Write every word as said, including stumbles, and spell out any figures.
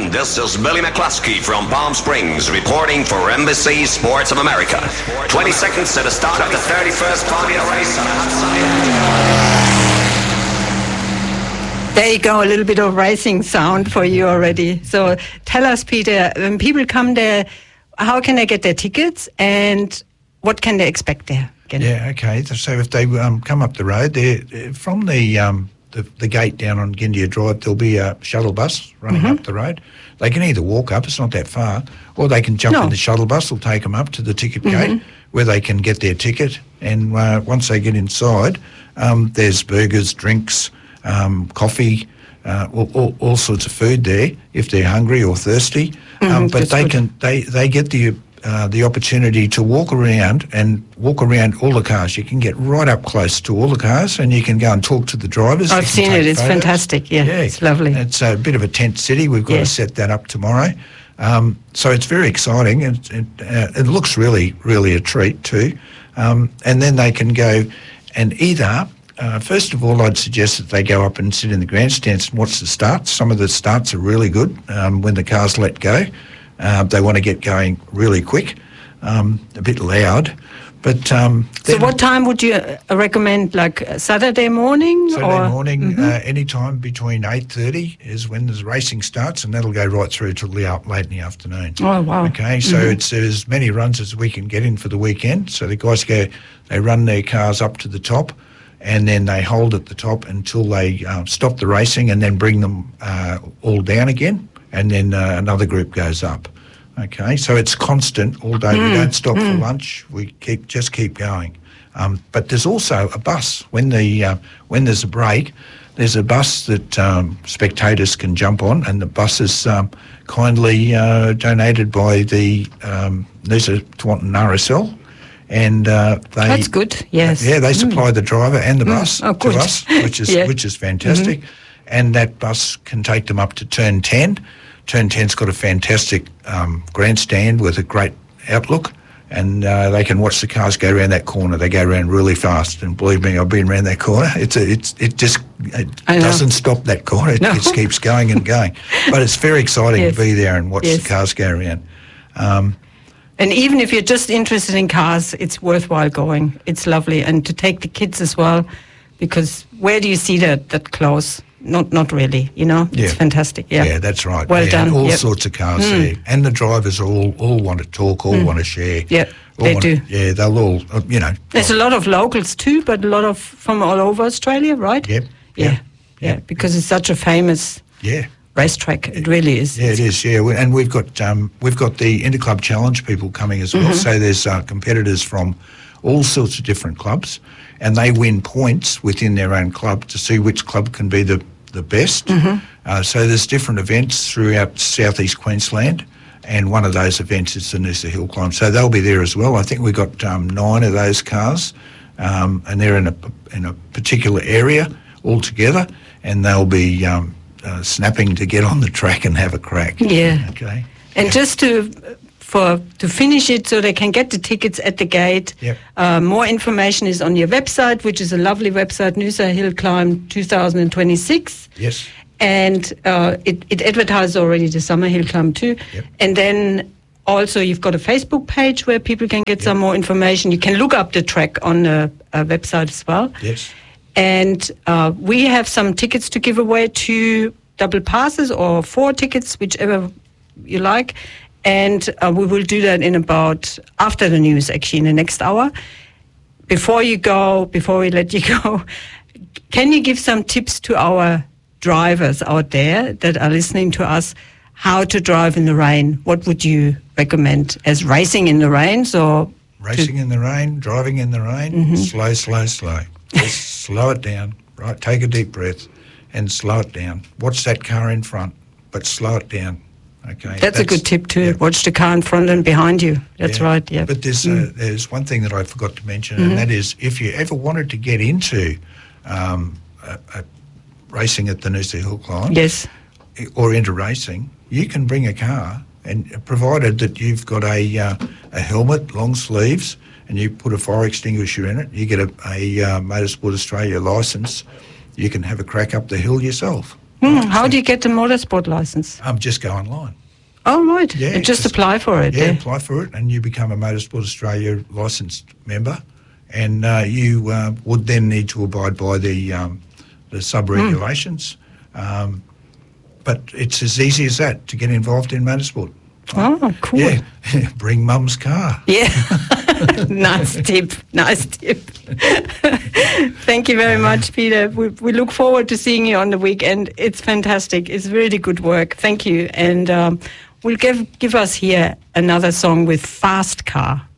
gentlemen, this is Billy McCluskey from Palm Springs reporting for Embassy Sports of America. twenty seconds to the start of the thirty-first Formula race on a hot Sunday. There you go, a little bit of racing sound for you already. So tell us, Peter, when people come there, how can they get their tickets and what can they expect there? Again? Yeah, okay. So if they um, come up the road, they're from the... Um, The, the gate down on Gindia Drive, there'll be a shuttle bus running mm-hmm. up the road. They can either walk up, it's not that far, or they can jump no. in the shuttle bus, will take them up to the ticket mm-hmm. gate where they can get their ticket. And uh, once they get inside, um, there's burgers, drinks, um, coffee, uh, all, all, all sorts of food there if they're hungry or thirsty. Mm-hmm. Um, but they good. can they, they get the Uh, the opportunity to walk around and walk around all the cars. You can get right up close to all the cars and you can go and talk to the drivers. I've seen it. It's photos. Fantastic. Yeah, yeah, it's lovely. It's a bit of a tent city. We've got yeah. to set that up tomorrow. Um, so it's very exciting. And it, uh, it looks really, really a treat too. Um, and then they can go and either, uh, first of all, I'd suggest that they go up and sit in the grandstands and watch the starts. Some of the starts are really good um, when the cars let go. Uh, they want to get going really quick, um, a bit loud. But um, so, what time would you uh, recommend? Like uh, Saturday morning? Saturday or? morning, mm-hmm. uh, any time between eight thirty is when the racing starts, and that'll go right through till the up late in the afternoon. Oh wow! Okay, so mm-hmm. it's as many runs as we can get in for the weekend. So the guys go, they run their cars up to the top, and then they hold at the top until they uh, stop the racing, and then bring them uh, all down again. And then uh, another group goes up. Okay, so it's constant all day. Mm, we don't stop mm. for lunch. We keep just keep going. Um, but there's also a bus when the uh, when there's a break. There's a bus that um, spectators can jump on, and the bus is um, kindly uh, donated by the um, Noosa Tewantin R S L. And uh, they that's good. Yes, yeah, they supply mm. the driver and the bus mm. oh, to us, which is yeah. which is fantastic. Mm-hmm. And that bus can take them up to turn ten. Turn ten's got a fantastic um, grandstand with a great outlook, and uh, they can watch the cars go around that corner. They go around really fast, and believe me, I've been around that corner. It's a, it's it just it doesn't stop that corner. It, no. it just keeps going and going. But it's very exciting yes. to be there and watch yes. the cars go around. Um, and even if you're just interested in cars, it's worthwhile going. It's lovely, and to take the kids as well, because where do you see that that close? Not not really, you know. It's yeah. fantastic. Yeah, yeah, that's right. Well yeah, done. All yep. sorts of cars mm. there, and the drivers all all want to talk, all mm. want to share. Yeah, they want do. To, yeah, they'll all, you know. There's a lot of locals too, but a lot of from all over Australia, right? Yep. Yeah, yep. yeah, yep. because it's such a famous yeah racetrack. It really is. Yeah, it is. Yeah, and we've got um, we've got the Interclub Challenge people coming as well. Mm-hmm. So there's uh, competitors from all sorts of different clubs, and they win points within their own club to see which club can be the the best. Mm-hmm. Uh, so there's different events throughout southeast Queensland, and one of those events is the Noosa Hill Climb. So they'll be there as well. I think we've got um, nine of those cars, um, and they're in a in a particular area all together, and they'll be um, uh, snapping to get on the track and have a crack. Yeah. Okay. And yeah. just to for to finish it, so they can get the tickets at the gate. Yep. Uh, more information is on your website, which is a lovely website, Noosa Hill Climb twenty twenty-six. Yes. And uh, it, it advertises already the Summer Hill Climb too. Yep. And then also you've got a Facebook page where people can get yep. some more information. You can look up the track on the uh, website as well. Yes. And uh, we have some tickets to give away, two double passes or four tickets, whichever you like. And uh, we will do that in about, after the news actually, in the next hour. Before you go, before we let you go, can you give some tips to our drivers out there that are listening to us, how to drive in the rain? What would you recommend as racing in the rain? So Racing in the rain, driving in the rain, mm-hmm. slow, slow, slow. Just slow it down, right? Take a deep breath and slow it down. Watch that car in front, but slow it down. Okay, that's, that's a good tip too. Yeah. Watch the car in front and behind you. That's yeah. right. Yeah. But there's mm. uh, there's one thing that I forgot to mention, mm-hmm. and that is if you ever wanted to get into um, a, a racing at the Noosa Hill Climb, yes, or into racing, you can bring a car, and provided that you've got a uh, a helmet, long sleeves, and you put a fire extinguisher in it, you get a, a uh, Motorsport Australia licence, you can have a crack up the hill yourself. Mm, how do you get the motorsport license? Um, just go online. Oh, right. Yeah, And just, just- apply for it. Yeah, eh? apply for it, and you become a Motorsport Australia licensed member, and uh, you uh, would then need to abide by the um, the sub regulations. Um, but it's as easy as that to get involved in motorsport. Oh, cool. Yeah, bring mum's car. Yeah. Nice tip. Nice tip. Thank you very much, Peter. We, we look forward to seeing you on the weekend. It's fantastic. It's really good work. Thank you. And um, we'll give give us here another song with Fast Car.